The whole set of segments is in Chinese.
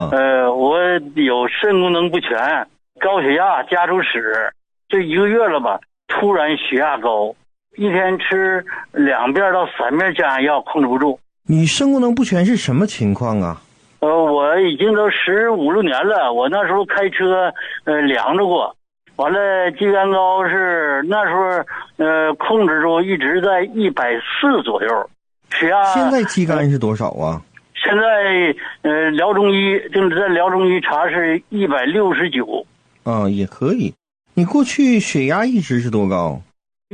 我有肾功能不全，高血压家族史，这1个月了吧，突然血压高，一天吃2遍到3遍降压药控制不住。 你肾功能不全是什么情况啊？ 我已经都15、16年了，我那时候开车量着过，完了肌酐高是那时候控制住一直在140左右，血压现在肌酐是多少啊？ 现在辽中医正在辽中医查是169。 也可以。你过去血压一直是多高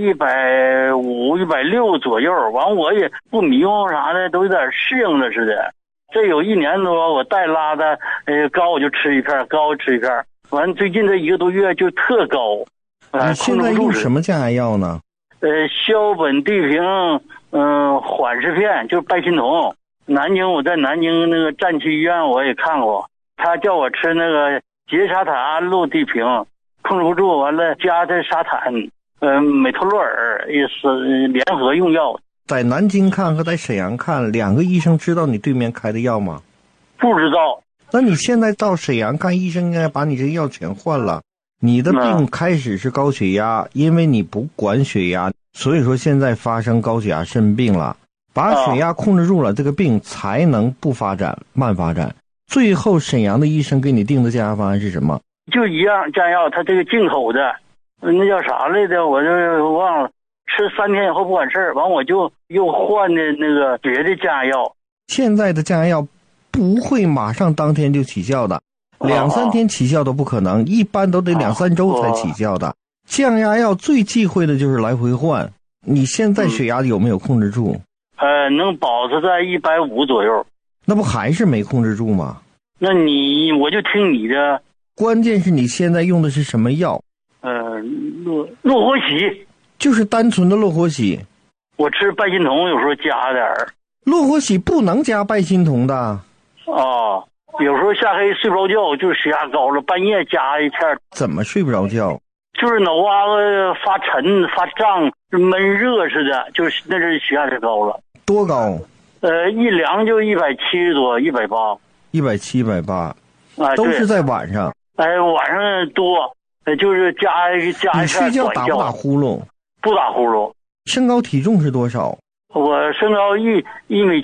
？150、160左右。完我也不迷糊啥的，都有点适应了似的。这有1年多，我带拉的高我就吃一片，高吃一片。完最近这1个多月就特高。 你现在用什么降压药呢？ 硝苯地平缓释片，就是拜心酮。南京我在南京那个战区医院我也看过，他叫我吃那个杰沙坦安路地平，控制不住，完了加的沙坦美托洛尔也是联合用药。 在南京看和在沈阳看2个医生知道你对面开的药吗？ 不知道。 那你现在到沈阳看医生应该把你这药全换了。你的病开始是高血压，因为你不管血压，所以说现在发生高血压肾病了。把血压控制住了，这个病才能不发展，慢发展。最后沈阳的医生给你定的降压方案是什么？ 就一样降药，他这个进口的那叫啥来着我就忘了，吃3天以后不管事儿，完我就又换的那个别的降压药。 现在的降压药不会马上当天就起效的，2、3天起效都不可能，一般都得2、3周才起效的。降压药最忌讳的就是来回换。你现在血压有没有控制住？ 能保持在150左右。 那不还是没控制住吗？ 那我就听你的。 关键是你现在用的是什么药？ 洛活喜。 就是单纯的洛活喜。 我吃拜心酮有时候加点儿。 洛活喜不能加拜心酮的。 有时候下黑睡不着觉，就是血压高了，半夜加一片。 怎么睡不着觉？ 就是脑瓜子发沉发胀，闷热似的，就是那是血压太高了。 多高？ 一量就170多180。 170、180。都是在晚上。 晚上多，就是加一片。 你睡觉打不打呼噜？ 不打呼噜。 身高体重是多少？ 我身高1.75米，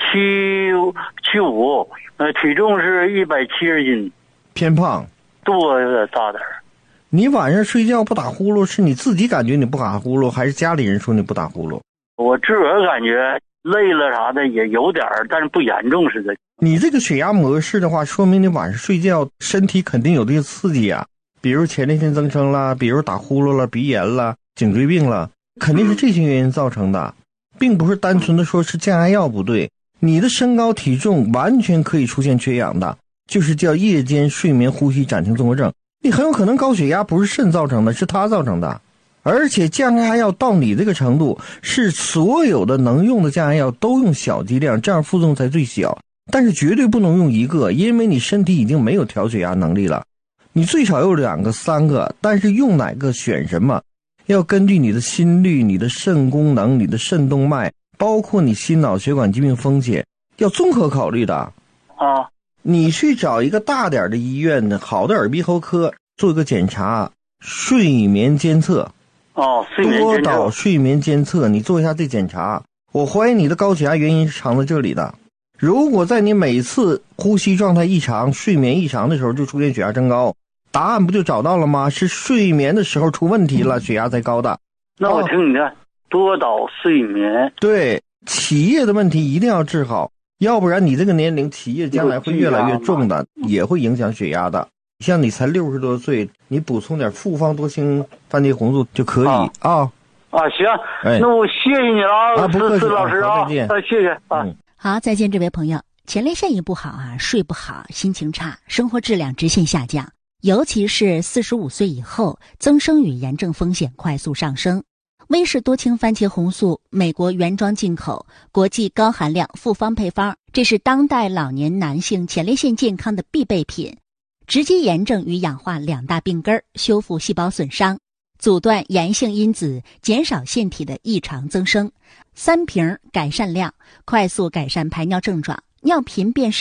体重是170斤。 偏胖。 肚子有点大点儿。 你晚上睡觉不打呼噜，是你自己感觉你不打呼噜，还是家里人说你不打呼噜？ 我自个儿感觉累了啥的也有点儿，但是不严重似的。 你这个血压模式的话，说明你晚上睡觉身体肯定有这个刺激啊，比如前列腺增生啦，比如打呼噜了，鼻炎了，颈椎病了，肯定是这些原因造成的，并不是单纯的说是降压药不对。你的身高体重完全可以出现缺氧的，就是叫夜间睡眠呼吸暂停综合症。你很有可能高血压不是肾造成的，是它造成的。而且降压药到你这个程度，是所有的能用的降压药都用小剂量，这样副作用才最小。但是绝对不能用1个，因为你身体已经没有调血压能力了。你最少有2个、3个，但是用哪个选什么，要根据你的心率、你的肾功能、你的肾动脉，包括你心脑血管疾病风险，要综合考虑的。你去找一个大点的医院的好的耳鼻喉科做一个检查，睡眠监测。多导睡眠监测，你做一下这检查。我怀疑你的高血压原因是藏在这里的。如果在你每次呼吸状态异常、睡眠异常的时候就出现血压升高，答案不就找到了吗？是睡眠的时候出问题了，血压才高的。 那我听你的，多导睡眠。 对，起夜的问题一定要治好，要不然你这个年龄起夜将来会越来越重的，也会影响血压的。像你才60多岁，你补充点复方多氢番茄红素就可以行，那我谢谢你了不客气， 老师再见。 谢谢好，再见，这位朋友。前列腺一不好睡不好，心情差，生活质量直线下降，尤其是45岁以后，增生与炎症风险快速上升。威氏多氢番茄红素，美国原装进口，国际高含量复方配方，这是当代老年男性前列腺健康的必备品。直击炎症与氧化2大病根，修复细胞损伤，阻断炎性因子，减少腺体的异常增生。3瓶改善量，快速改善排尿症状，尿频变少，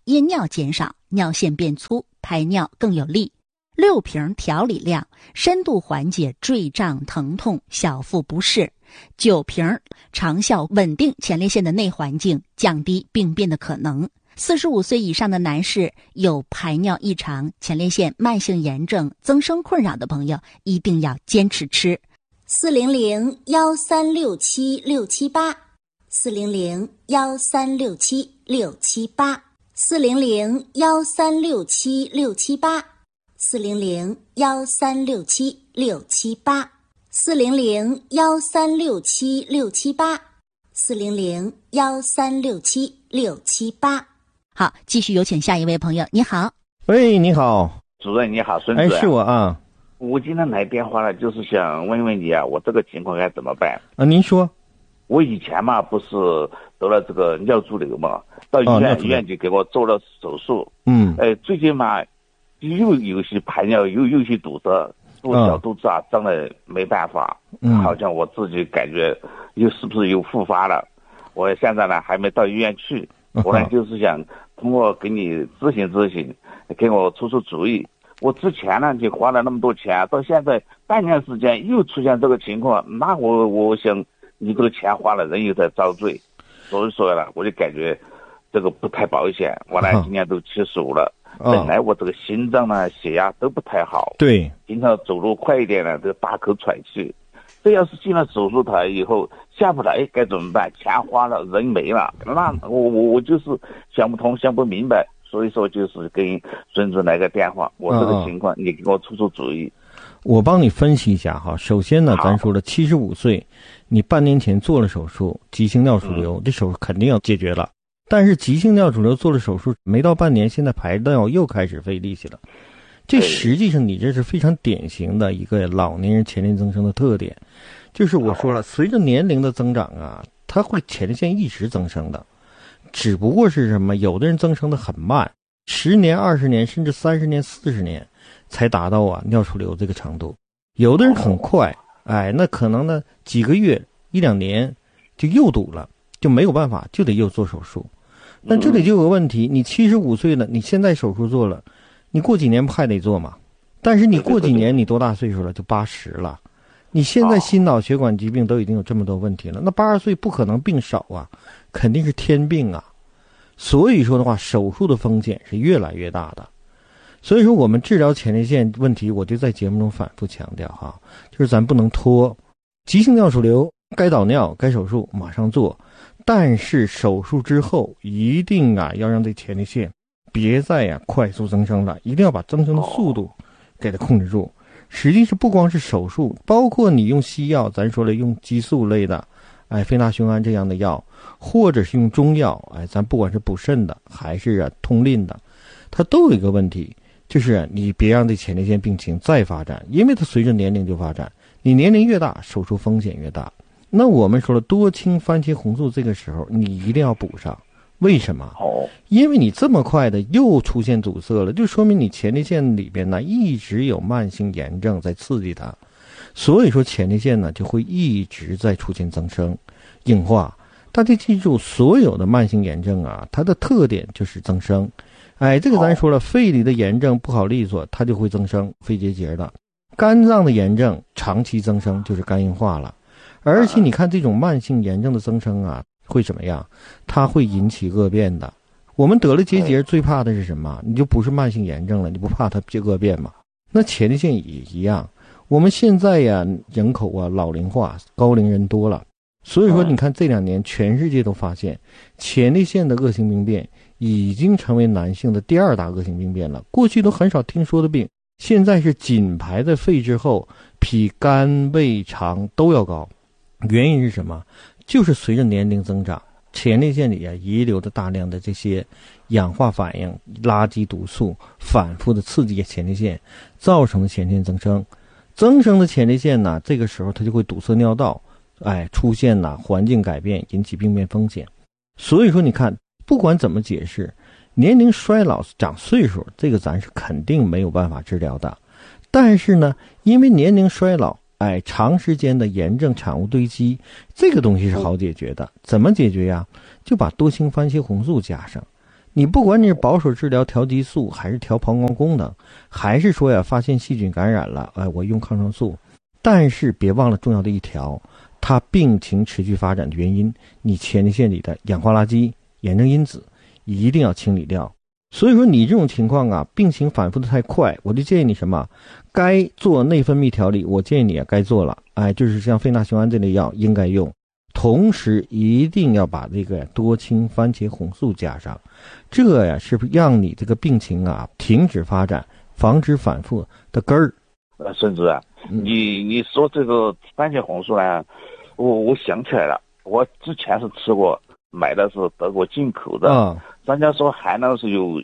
阴尿减少，尿线变粗，排尿更有力。6瓶调理量，深度缓解坠胀疼痛、小腹不适。9瓶长效稳定前列腺的内环境，降低病变的可能。45岁以上的男士有排尿异常、前列腺慢性炎症增生困扰的朋友，一定要坚持吃。400-1367-678 400-1367-678 400-1367-678 400-1367-678 400-1367-678 400-1367-678。好，继续有请下一位朋友。你好。 喂，你好， 主任你好，孙子。 是我啊。 我今天来电话了，就是想问问你啊，我这个情况该怎么办啊？您说。 我以前嘛不是得了这个尿潴留嘛，到医院就给我做了手术。最近嘛又有些排尿有些堵塞，我小肚子啊胀得没办法，好像我自己感觉是不是又复发了。我现在呢还没到医院去，我呢就是想通过给你咨询咨询，给我出主意。我之前呢就花了那么多钱，到现在半年时间又出现这个情况，那我想你这个钱花了，人又在遭罪，所以说呢我就感觉这个不太保险。我呢今年都75了，本来我这个心脏呢血压都不太好， 对， 经常走路快一点呢就大口喘气。这要是进了手术台以后下不来该怎么办？钱花了人没了，那我就是想不通想不明白，所以说就是跟孙子来个电话，我这个情况你给我出主意。 我帮你分析一下哈。首先呢，咱说了75岁，你半年前做了手术，急性尿储留，这手术肯定要解决了。但是急性尿储留做了手术没到半年，现在排尿又开始费力气了。这实际上你这是非常典型的一个老年人前列增生的特点，就是我说了，随着年龄的增长啊，它会前列腺一直增生的，只不过是什么，有的人增生的很慢，10年、20年甚至30年、40年才达到尿储留这个程度，有的人很快，那可能呢几个月1-2年就又堵了，就没有办法，就得又做手术。那这里就有个问题，你75岁了，你现在手术做了，你过几年不还得做吗？但是你过几年你多大岁数了？就80了。你现在心脑血管疾病都已经有这么多问题了，那80岁不可能病少啊，肯定是天病啊。所以说的话，手术的风险是越来越大的。所以说我们治疗前列腺问题，我就在节目中反复强调哈，就是咱不能拖，急性尿储留该导尿该手术马上做，但是手术之后一定要让这前列腺别再快速增生了，一定要把增生的速度给它控制住。实际是不光是手术，包括你用西药，咱说了用激素类的非那雄胺这样的药，或者是用中药咱不管是补肾的还是通淋的，它都有一个问题，就是你别让这前列腺病情再发展，因为它随着年龄就发展，你年龄越大手术风险越大。那我们说了，多氢番茄红素这个时候你一定要补上。为什么？因为你这么快的又出现阻塞了，就说明你前列腺里边呢一直有慢性炎症在刺激它，所以说前列腺呢就会一直在出现增生硬化。大家记住，所有的慢性炎症它的特点就是增生。这个咱说了，肺里的炎症不好利索，它就会增生肺结节的。肝脏的炎症长期增生就是肝硬化了。而且你看这种慢性炎症的增生会怎么样？它会引起恶变的。我们得了结节最怕的是什么？你就不是慢性炎症了，你不怕它恶变吗？那前列腺也一样。我们现在人口老龄化，高龄人多了，所以说你看这2年全世界都发现前列腺的恶性病变已经成为男性的第2大恶性病变了。过去都很少听说的病，现在是仅排在肺之后，比肝、胃、肠都要高。原因是什么？就是随着年龄增长，前列腺里遗留的大量的这些氧化反应、垃圾毒素反复的刺激前列腺，造成的前列腺增生。增生的前列腺呢，这个时候它就会堵塞尿道，出现环境改变，引起病变风险。所以说你看，不管怎么解释，年龄衰老长岁数，这个咱是肯定没有办法治疗的。但是呢，因为年龄衰老长时间的炎症产物堆积，这个东西是好解决的。怎么解决呀？就把多氢番茄红素加上。 你不管你是保守治疗调激素，还是调膀胱功能，还是说呀发现细菌感染了，我用抗生素，但是别忘了重要的一条，它病情持续发展的原因，你前列腺里的氧化垃圾、炎症因子一定要清理掉。所以说你这种情况啊，病情反复的太快，我就建议你什么，该做内分泌调理，我建议你该做了，就是像非那雄胺这类药应该用，同时一定要把这个多氢番茄红素加上，这呀是让你这个病情啊停止发展，防止反复的根儿。 孙主任，你说这个番茄红素呢，我想起来了，我之前是吃过，买的是德国进口的，专家说含量是有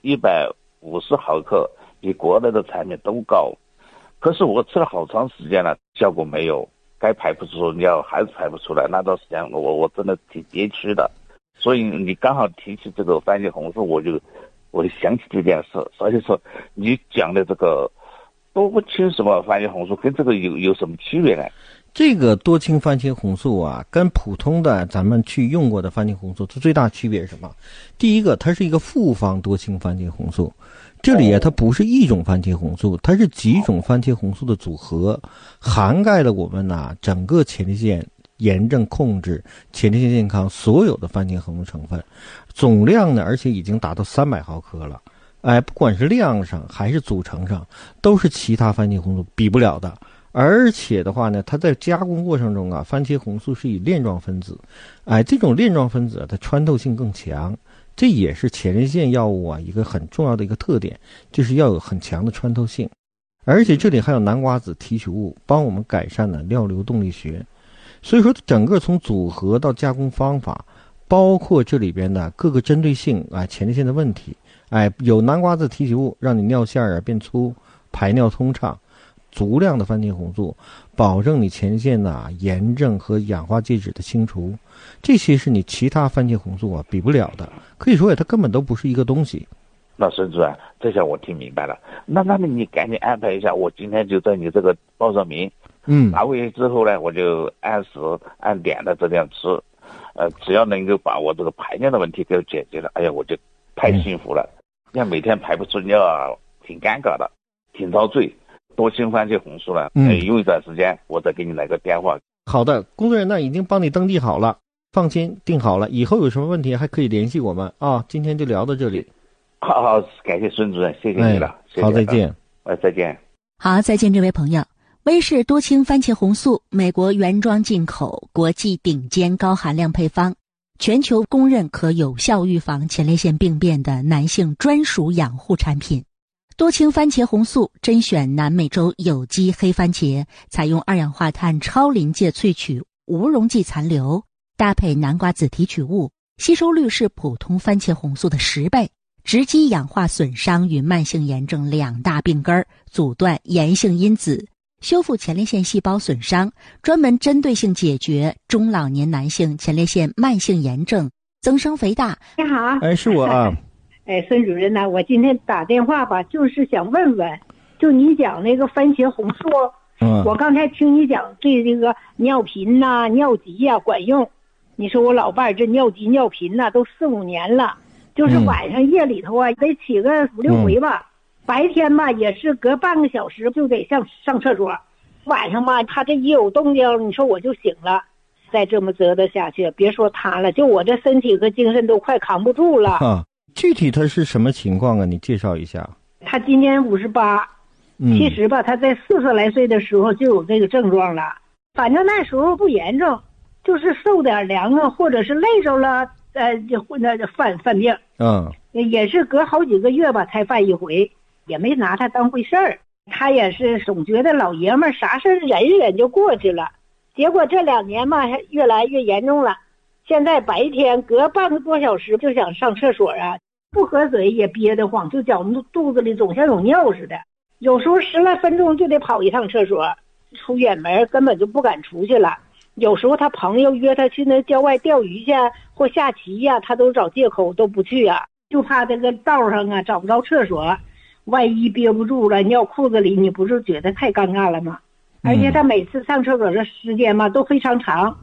150毫克，比国内的产品都高。可是我吃了好长时间了，效果没有，该排不出尿还是排不出来。那段时间我真的挺憋屈的。所以你刚好提起这个番茄红素，我就想起这件事。所以说你讲的这个多氢什么番茄红素跟这个有什么区别呢？ 这个多氢番茄红素啊，跟普通的咱们去用过的番茄红素，它最大区别是什么？第一个，它是一个复方多氢番茄红素，这里它不是一种番茄红素，它是几种番茄红素的组合，涵盖了我们整个前列腺炎症控制、前列腺健康所有的番茄红素成分，总量呢，而且已经达到300毫克了。不管是量上还是组成上，都是其他番茄红素比不了的。而且的话呢，它在加工过程中番茄红素是以链状分子，这种链状分子它穿透性更强，这也是前列腺药物一个很重要的一个特点，就是要有很强的穿透性。而且这里还有南瓜子提取物，帮我们改善了尿流动力学。所以说整个从组合到加工方法，包括这里边的各个针对性前列腺的问题，有南瓜子提取物让你尿线变粗，排尿通畅，足量的番茄红素保证你前列腺炎症和氧化介质的清除，这些是你其他番茄红素比不了的，可以说它根本都不是一个东西。 那孙主任，这下我听明白了。那你赶紧安排一下，我今天就在你这个报上名，拿回去之后呢，我就按时按点的这样吃，只要能够把我这个排尿的问题给解决了，哎呀，我就太幸福了。像每天排不出尿挺尴尬的，挺遭罪。多氢番茄红素了，用一段时间我再给你来个电话。 好的，工作人员已经帮你登记好了，放心，定好了，以后有什么问题还可以联系我们今天就聊到这里。 好，感谢孙主任，谢谢你了。谢谢。 好，再见。 再见。 好，再见，这位朋友。威士多氢番茄红素，美国原装进口，国际顶尖高含量配方，全球公认可有效预防前列腺病变的男性专属养护产品。多氢番茄红素甄选南美洲有机黑番茄，采用二氧化碳超临界萃取无溶剂残留，搭配南瓜子提取物，吸收率是普通番茄红素的10倍，直击氧化损伤与慢性炎症2大病根，阻断炎性因子，修复前列腺细胞损伤，专门针对性解决中老年男性前列腺慢性炎症、增生肥大。 你好。 是我孙主任呢，我今天打电话吧，就是想问问，就你讲那个番茄红素，我刚才听你讲对这个尿频尿急管用。你说我老伴儿这尿急尿频都4、5年了，就是晚上夜里头得起个5、6回吧，白天吧也是隔半个小时就得上厕所，晚上吧他这一有动静，你说我就醒了。再这么折腾下去，别说他了，就我这身体和精神都快扛不住了。 具体他是什么情况你介绍一下。 他今年58，其实吧，他在40来岁的时候就有这个症状了，反正那时候不严重，就是受点凉或者是累着了，就犯病。也是隔好几个月吧才犯一回，也没拿他当回事儿。他也是总觉得老爷们儿啥事忍一忍就过去了，结果这2年吧越来越严重了。现在白天隔半个多小时就想上厕所不喝水也憋得慌，就觉肚子里总像有尿似的，有时候10来分钟就得跑一趟厕所，出远门根本就不敢出去了。有时候他朋友约他去那郊外钓鱼去或下棋他都找借口都不去就怕这个道上找不着厕所，万一憋不住了尿裤子里，你不是觉得太尴尬了吗？而且他每次上厕所的时间嘛都非常长，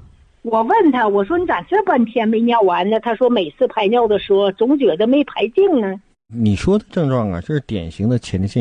我问他，我说你咋这半天没尿完呢？他说每次排尿的时候总觉得没排净呢。 你说的症状啊，这是典型的前列腺